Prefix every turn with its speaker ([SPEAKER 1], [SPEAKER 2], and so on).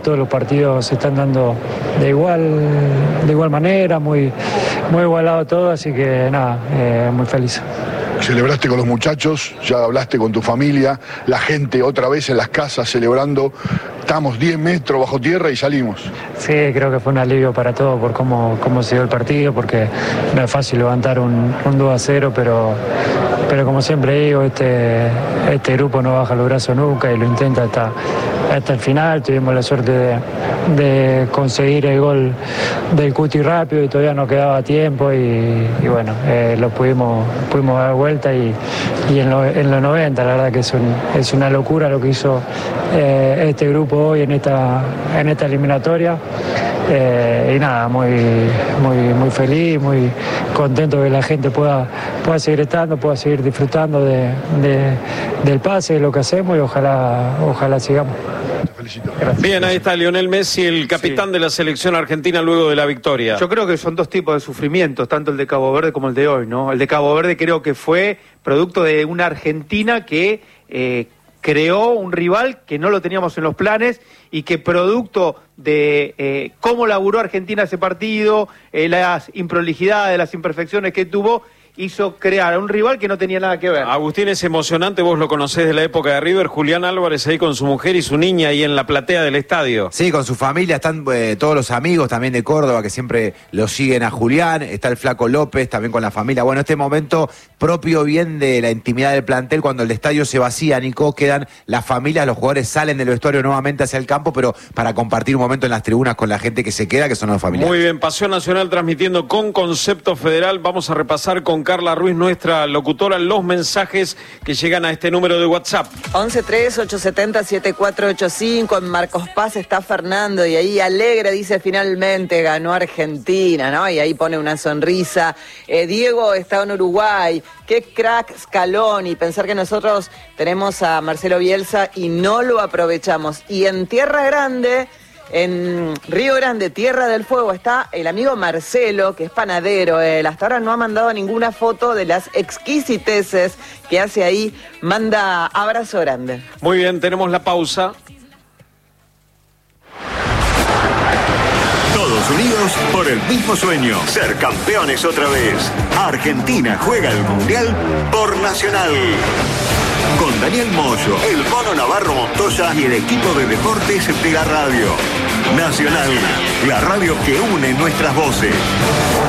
[SPEAKER 1] todos los partidos se están dando de igual manera, muy igualado todo, así que nada, muy feliz.
[SPEAKER 2] Celebraste con los muchachos, ya hablaste con tu familia, la gente otra vez en las casas celebrando. Estamos 10 metros bajo tierra y salimos.
[SPEAKER 1] Sí, creo que fue un alivio para todos por cómo se dio el partido, porque no es fácil levantar un 2-0, pero como siempre digo, este grupo no baja los brazos nunca y lo intenta hasta el final. Tuvimos la suerte de conseguir el gol del Cuti rápido y todavía no quedaba tiempo y bueno, lo pudimos dar vuelta y en los 90, la verdad que es una locura lo que hizo este grupo hoy en esta eliminatoria. Y nada, muy feliz, muy contento que la gente pueda seguir estando, pueda seguir disfrutando del pase, de lo que hacemos y ojalá sigamos.
[SPEAKER 3] Gracias. Bien, ahí está Lionel Messi, el capitán de la selección argentina luego de la victoria.
[SPEAKER 4] Yo creo que son dos tipos de sufrimientos, tanto el de Cabo Verde como el de hoy, ¿no? El de Cabo Verde creo que fue producto de una Argentina que creó un rival que no lo teníamos en los planes y que producto de cómo laburó Argentina ese partido, las improlijidades, las imperfecciones que tuvo, hizo crear a un rival que no tenía nada que ver.
[SPEAKER 3] Agustín, es emocionante, vos lo conocés de la época de River, Julián Álvarez ahí con su mujer y su niña ahí en la platea del estadio.
[SPEAKER 5] Sí, con su familia, están todos los amigos también de Córdoba que siempre lo siguen a Julián, está el Flaco López también con la familia. Bueno, este momento propio bien de la intimidad del plantel, cuando el estadio se vacía, Nico, quedan las familias, los jugadores salen del vestuario nuevamente hacia el campo, pero para compartir un momento en las tribunas con la gente que se queda, que son los familiares.
[SPEAKER 3] Muy bien, Pasión Nacional transmitiendo con Concepto Federal. Vamos a repasar con Carla Ruiz, nuestra locutora, los mensajes que llegan a este número de WhatsApp.
[SPEAKER 6] 11-3-870-7485. En Marcos Paz está Fernando y ahí alegre dice: finalmente ganó Argentina, ¿no? Y ahí pone una sonrisa. Diego está en Uruguay. Qué crack Scaloni. Pensar que nosotros tenemos a Marcelo Bielsa y no lo aprovechamos. Y en Tierra Grande, en Río Grande, Tierra del Fuego, está el amigo Marcelo, que es panadero. Él hasta ahora no ha mandado ninguna foto de las exquisiteces que hace ahí. Manda abrazo grande.
[SPEAKER 3] Muy bien, tenemos la pausa.
[SPEAKER 7] Todos unidos por el mismo sueño, ser campeones otra vez. Argentina juega el Mundial por Nacional. Con Daniel Moyo, el Mono Navarro Montoya y el equipo de deportes de la radio. Nacional, la radio que une nuestras voces.